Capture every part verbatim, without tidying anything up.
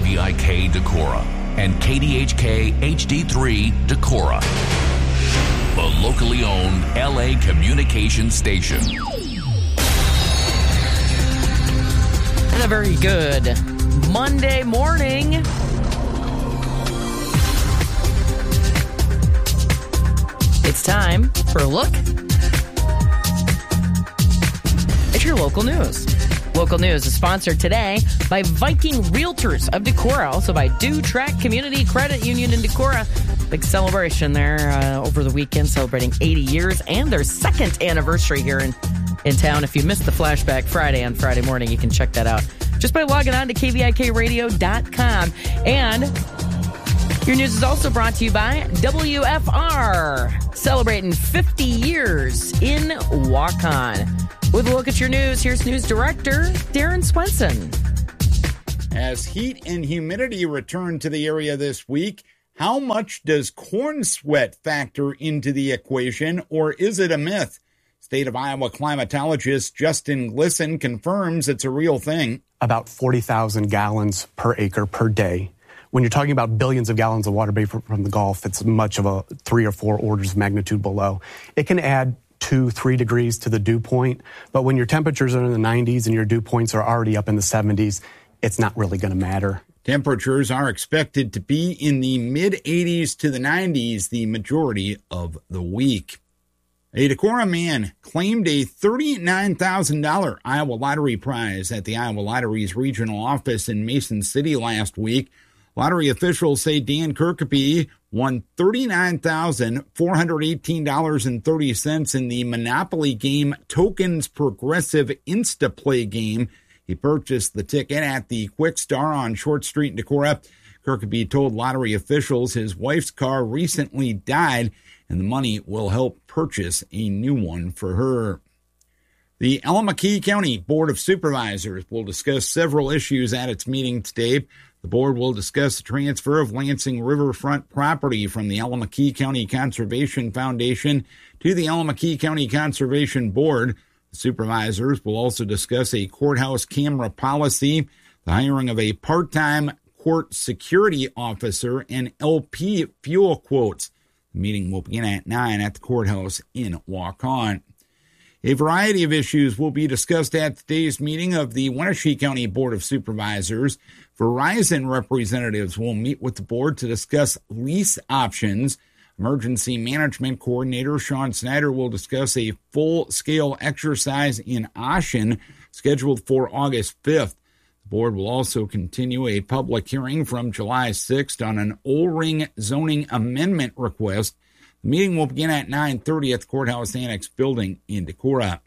V I K Decorah and K D H K H D three Decorah, the locally owned L A communication station. And a very good Monday morning. It's time for a look at your local news. Local news is sponsored today by Viking Realtors of Decorah, also by Dew Track Community Credit Union in Decorah. Big celebration there uh, over the weekend, celebrating eighty years and their second anniversary here in, in town. If you missed the Flashback Friday on Friday morning, you can check that out just by logging on to K V I K radio dot com. And your news is also brought to you by W F R, celebrating fifty years in Waukon. With a look at your news, here's News Director Darren Swenson. As heat and humidity return to the area this week, how much does corn sweat factor into the equation, or is it a myth? State of Iowa climatologist Justin Glisson confirms it's a real thing. About forty thousand gallons per acre per day. When you're talking about billions of gallons of water vapor from the Gulf, it's much of a three or four orders of magnitude below. It can add two, three degrees to the dew point, but when your temperatures are in the nineties and your dew points are already up in the seventies, it's not really going to matter. Temperatures are expected to be in the mid-eighties to the nineties the majority of the week. A Decorah man claimed a thirty-nine thousand dollars Iowa Lottery prize at the Iowa Lottery's regional office in Mason City last week. Lottery officials say Dan Kirkeby won thirty-nine thousand four hundred eighteen dollars and thirty cents in the Monopoly game Tokens Progressive Instaplay game. He purchased the ticket at the Quick Star on Short Street in Decorah. Kirkeby told lottery officials his wife's car recently died, and the money will help purchase a new one for her. The Allamakee County Board of Supervisors will discuss several issues at its meeting today. The board will discuss the transfer of Lansing riverfront property from the Allamakee County Conservation Foundation to the Allamakee County Conservation Board. The supervisors will also discuss a courthouse camera policy, the hiring of a part-time court security officer, and L P fuel quotes. The meeting will begin at nine at the courthouse in Waukon. A variety of issues will be discussed at today's meeting of the Wenatchee County Board of Supervisors. Verizon representatives will meet with the board to discuss lease options. Emergency Management Coordinator Sean Snyder will discuss a full-scale exercise in Ocean scheduled for August fifth. The board will also continue a public hearing from July sixth on an O-ring zoning amendment request. The meeting will begin at nine thirty at the Courthouse Annex building in Decorah.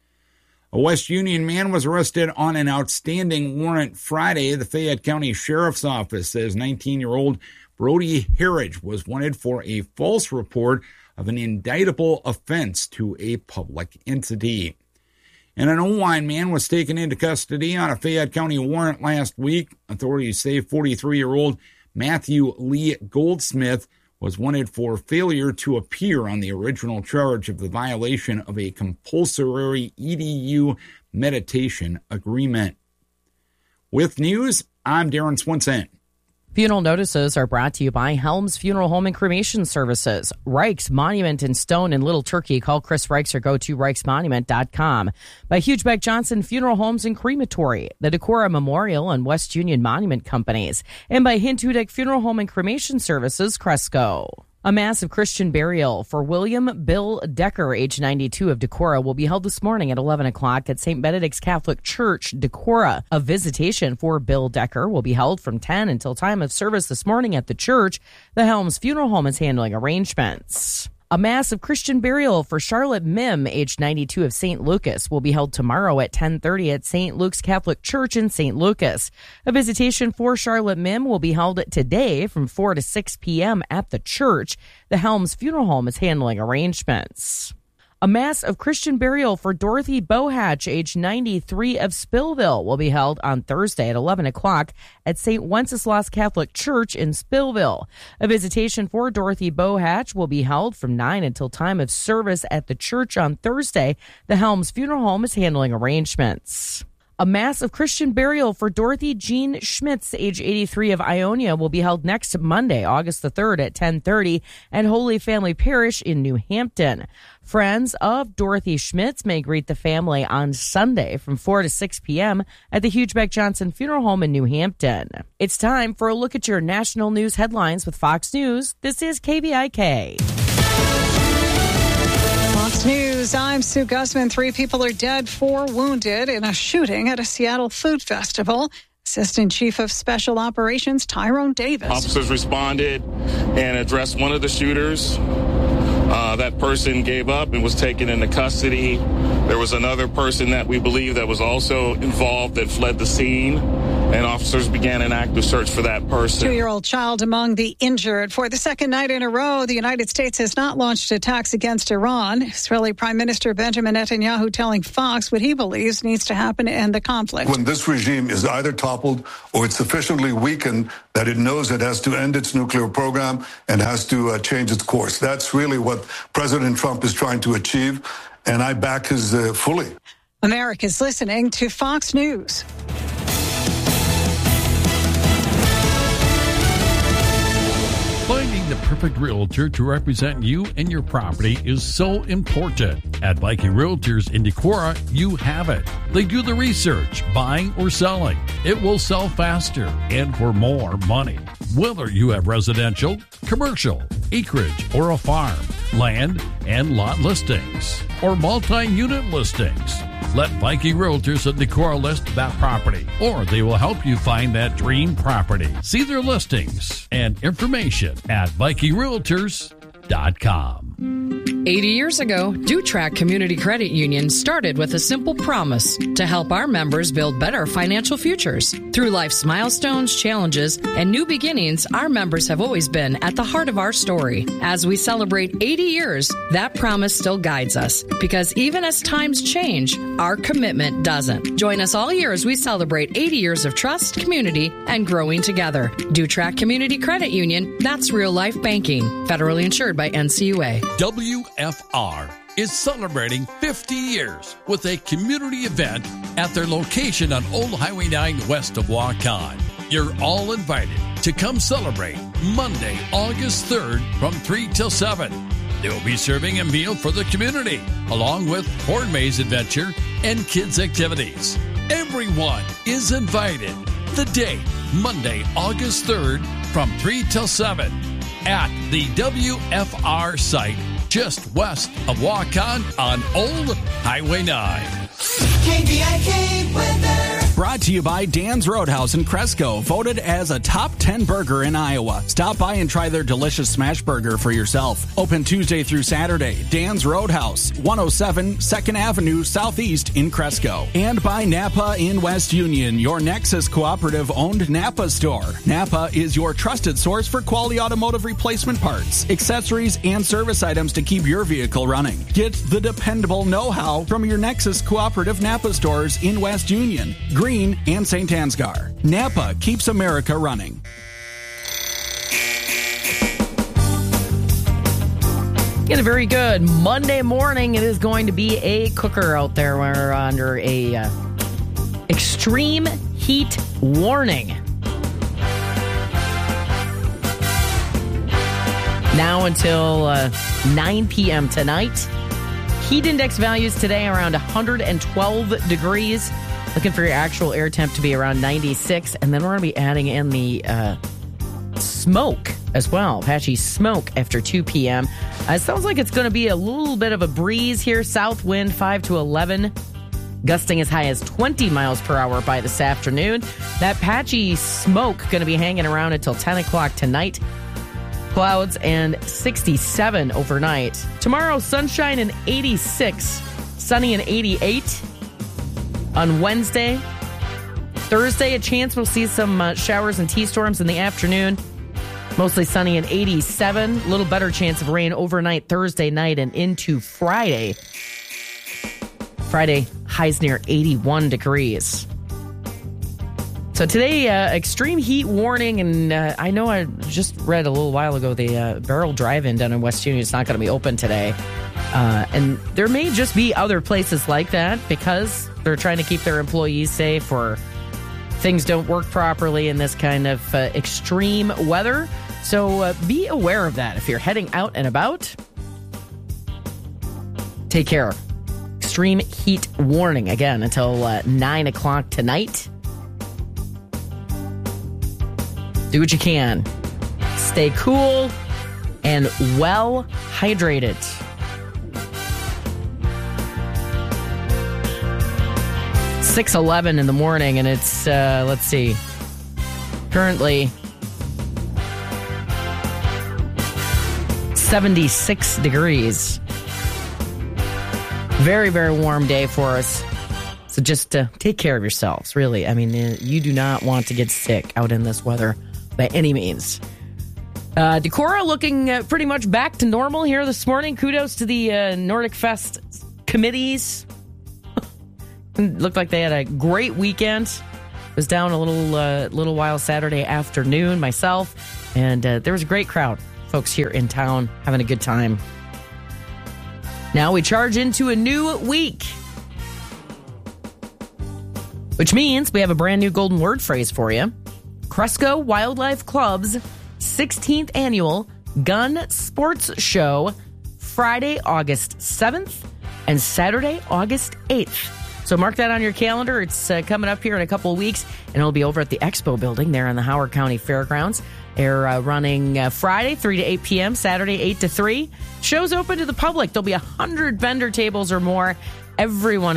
A West Union man was arrested on an outstanding warrant Friday. The Fayette County Sheriff's Office says nineteen-year-old Brody Harridge was wanted for a false report of an indictable offense to a public entity. And an Owine man was taken into custody on a Fayette County warrant last week. Authorities say forty-three-year-old Matthew Lee Goldsmith was wanted for failure to appear on the original charge of the violation of a compulsory E D U meditation agreement. With news, I'm Darren Swenson. Funeral notices are brought to you by Helms Funeral Home and Cremation Services, Reichs Monument and Stone in Little Turkey. Call Chris Reichs or go to reichs monument dot com. By Hugebeck Johnson Funeral Homes and Crematory, the Decorah Memorial and West Union Monument Companies, and by Hint Hudak Funeral Home and Cremation Services, Cresco. A massive Christian burial for William Bill Decker, age ninety-two, of Decorah, will be held this morning at eleven o'clock at Saint Benedict's Catholic Church, Decorah. A visitation for Bill Decker will be held from ten until time of service this morning at the church. The Helms Funeral Home is handling arrangements. A massive Christian burial for Charlotte Mim, age ninety-two, of Saint Lucas, will be held tomorrow at ten thirty at Saint Luke's Catholic Church in Saint Lucas. A visitation for Charlotte Mim will be held today from four to six p.m. at the church. The Helms Funeral Home is handling arrangements. A mass of Christian burial for Dorothy Bohatch, age ninety-three, of Spillville, will be held on Thursday at eleven o'clock at Saint Wenceslas Catholic Church in Spillville. A visitation for Dorothy Bohatch will be held from nine until time of service at the church on Thursday. The Helms Funeral Home is handling arrangements. A massive Christian burial for Dorothy Jean Schmitz, age eighty-three, of Ionia, will be held next Monday, August the third at ten thirty at Holy Family Parish in New Hampton. Friends of Dorothy Schmitz may greet the family on Sunday from four to six p.m. at the Hugebeck Johnson Funeral Home in New Hampton. It's time for a look at your national news headlines with Fox News. This is K B I K. Fox News, I'm Sue Guzman. Three people are dead, four wounded in a shooting at a Seattle food festival. Assistant Chief of Special Operations Tyrone Davis. Officers responded and addressed one of the shooters. Uh, that person gave up and was taken into custody. There was another person that we believe that was also involved that fled the scene, and officers began an active search for that person. Two-year-old child among the injured. For the second night in a row, the United States has not launched attacks against Iran. Israeli Prime Minister Benjamin Netanyahu telling Fox what he believes needs to happen to end the conflict. When this regime is either toppled or it's sufficiently weakened that it knows it has to end its nuclear program and has to uh, change its course. That's really what President Trump is trying to achieve, and I back his uh, fully. America's listening to Fox News. Finding the perfect realtor to represent you and your property is so important. At Viking Realtors in Decorah, you have it. They do the research, buying or selling. It will sell faster and for more money. Whether you have residential, commercial, acreage, or a farm, land and lot listings, or multi-unit listings, let Viking Realtors at Decorah list that property, or they will help you find that dream property. See their listings and information at Viking Realtors dot com. eighty years ago, Dutrack Community Credit Union started with a simple promise to help our members build better financial futures. Through life's milestones, challenges, and new beginnings, our members have always been at the heart of our story. As we celebrate eighty years, that promise still guides us, because even as times change, our commitment doesn't. Join us all year as we celebrate eighty years of trust, community, and growing together. Dutrack Community Credit Union, that's real life banking. Federally insured by N C U A. W F R is celebrating fifty years with a community event at their location on Old Highway nine west of Waukon. You're all invited to come celebrate Monday, August third from three till seven. They'll be serving a meal for the community, along with corn maze adventure and kids activities. Everyone is invited. The date, Monday, August third from three till seven. At the W F R site just west of Waukon on Old Highway nine. K B I K weather. Brought to you by Dan's Roadhouse in Cresco, voted as a top ten burger in Iowa. Stop by and try their delicious smash burger for yourself. Open Tuesday through Saturday. Dan's Roadhouse, one oh seven second Avenue Southeast in Cresco. And by Napa in West Union, your Nexus Cooperative owned Napa store. Napa is your trusted source for quality automotive replacement parts, accessories, and service items to keep your vehicle running. Get the dependable know-how from your Nexus Cooperative Napa stores in West Union, Green, and Saint Ansgar. Napa keeps America running. Get a very good Monday morning. It is going to be a cooker out there. We're under a uh, extreme heat warning. Now until uh, nine p.m. tonight. Heat index values today around one hundred twelve degrees. Looking for your actual air temp to be around ninety-six. And then we're going to be adding in the uh, smoke as well. Patchy smoke after two p.m. Uh, it sounds like it's going to be a little bit of a breeze here. South wind five to eleven. Gusting as high as twenty miles per hour by this afternoon. That patchy smoke going to be hanging around until ten o'clock tonight. Clouds and sixty-seven overnight. Tomorrow, sunshine and eighty-six. Sunny and eighty-eight. On Wednesday, Thursday, a chance we'll see some uh, showers and T-storms in the afternoon. Mostly sunny and eighty-seven. A little better chance of rain overnight Thursday night and into Friday. Friday, highs near eighty-one degrees. So today, uh, extreme heat warning, and uh, I know I just read a little while ago the uh, Barrel Drive-In down in West Union is not going to be open today. Uh, and there may just be other places like that because They're trying to keep their employees safe, or things don't work properly in this kind of uh, extreme weather. So uh, be aware of that. If you're heading out and about, take care. Extreme heat warning, again, until uh, nine o'clock tonight. Do what you can. Stay cool and well hydrated. six eleven in the morning, and it's, uh, let's see, currently seventy-six degrees. Very, very warm day for us. So just uh, take care of yourselves, really. I mean, uh, you do not want to get sick out in this weather by any means. Uh, Decorah looking uh, pretty much back to normal here this morning. Kudos to the uh, Nordic Fest committees. Looked like they had a great weekend. Was down a little uh, little while Saturday afternoon myself, and uh, there was a great crowd. Folks here in town having a good time. Now we charge into a new week, which means we have a brand new golden word phrase for you. Cresco Wildlife Club's sixteenth annual Gun Sports Show, Friday, August seventh and Saturday, August eighth. So mark that on your calendar. It's uh, coming up here in a couple of weeks, and it'll be over at the Expo building there in the Howard County Fairgrounds. They're uh, running uh, Friday, three to eight p.m., Saturday, eight to three. Show's open to the public. There'll be one hundred vendor tables or more. Everyone